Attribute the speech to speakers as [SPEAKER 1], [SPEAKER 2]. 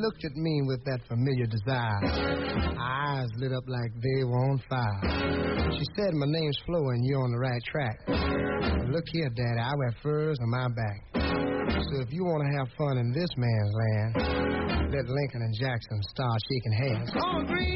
[SPEAKER 1] looked at me with that familiar desire. Eyes lit up like they were on fire. She said, my name's Flo and you're on the right track. Look here, Daddy, I wear furs on my back. So if you want to have fun in this man's land, let Lincoln and Jackson start shaking hands.